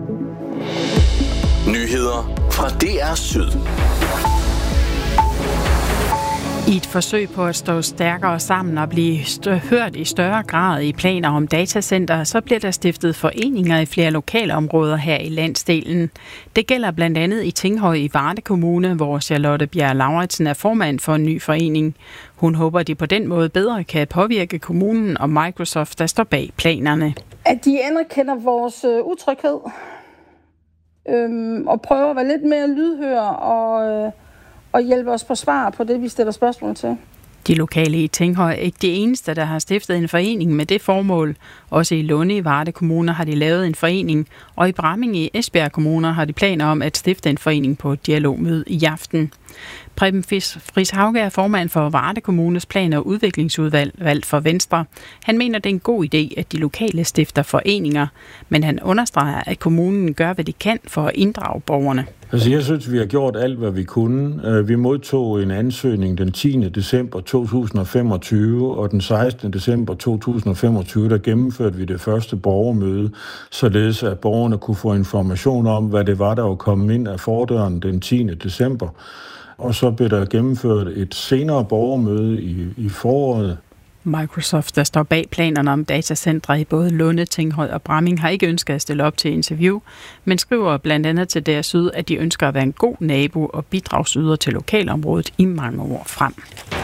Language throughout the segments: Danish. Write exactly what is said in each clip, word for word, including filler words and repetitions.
Nyheder fra D R Syd. I et forsøg på at stå stærkere sammen og blive stø- hørt i større grad i planer om datacenter, så bliver der stiftet foreninger i flere lokalområder her i landsdelen. Det gælder blandt andet i Tinghøj i Varde Kommune, hvor Charlotte Bjerre Lauritsen er formand for en ny forening. Hun håber, at de på den måde bedre kan påvirke kommunen og Microsoft, der står bag planerne. At de anerkender vores øh, utryghed øhm, og prøver at være lidt mere lydhøre og... Øh og hjælpe os på svar på det, vi stiller spørgsmål til. De lokale i Tinghøj er ikke de eneste, der har stiftet en forening med det formål. Også i Lunde i Varde Kommune har de lavet en forening, og i Bramming i Esbjerg Kommune har de planer om at stifte en forening på et dialogmøde i aften. Preben Friis Hauge er formand for Varde Kommunes plan- og udviklingsudvalg valgt for Venstre. Han mener, det er en god idé, at de lokale stifter foreninger, men han understreger, at kommunen gør, hvad de kan for at inddrage borgerne. Altså, jeg synes, vi har gjort alt, hvad vi kunne. Vi modtog en ansøgning den tiende december to tusind og femogtyve, og den sekstende december to tusind og femogtyve, der gennemførte vi det første borgermøde, således at borgerne kunne få information om, hvad det var, der var kommet ind af fordøren den tiende december. Og så blev der gennemført et senere borgermøde i, i foråret. Microsoft, der står bag planerne om datacentre i både Lunde, Tinghøj og Bramming, har ikke ønsket at stille op til interview, men skriver blandt andet til D R Syd, at de ønsker at være en god nabo og bidragsyder til lokalområdet i mange år frem.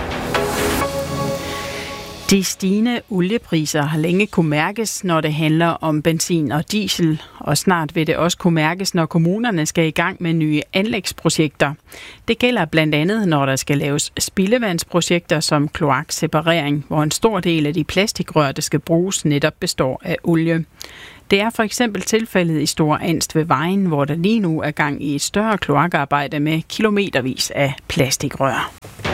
De stigende oliepriser har længe kunne mærkes, når det handler om benzin og diesel, og snart vil det også kunne mærkes, når kommunerne skal i gang med nye anlægsprojekter. Det gælder blandt andet, når der skal laves spildevandsprojekter som kloakseparering, hvor en stor del af de plastikrør, der skal bruges, netop består af olie. Det er for eksempel tilfældet i Store Andst ved Vejen, hvor der lige nu er gang i et større kloakarbejde med kilometervis af plastikrør.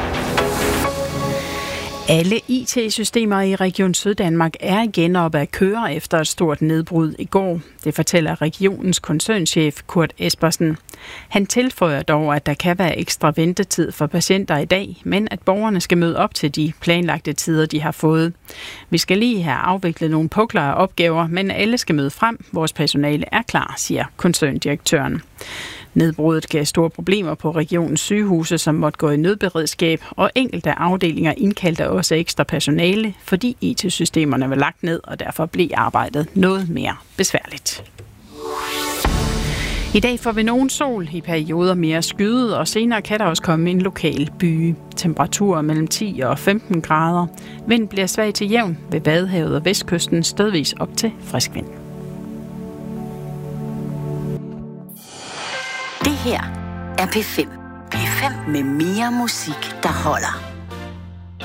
Alle I T-systemer i Region Syddanmark er igen oppe at køre efter et stort nedbrud i går. Det fortæller regionens koncernchef Kurt Espersen. Han tilføjer dog, at der kan være ekstra ventetid for patienter i dag, men at borgerne skal møde op til de planlagte tider, de har fået. Vi skal lige have afviklet nogle pukler af opgaver, men alle skal møde frem. Vores personale er klar, siger koncerndirektøren. Nedbruddet gav store problemer på regionens sygehuse, som måtte gå i nødberedskab, og enkelte afdelinger indkaldte også ekstra personale, fordi I T-systemerne var lagt ned, og derfor blev arbejdet noget mere besværligt. I dag får vi nogen sol, i perioder mere skyet, og senere kan der også komme en lokal byge. Temperaturer mellem ti og femten grader. Vind bliver svag til jævn ved Vadehavet og Vestkysten, stedvis op til frisk vind. Det her er P fem. P fem med mere musik, der holder.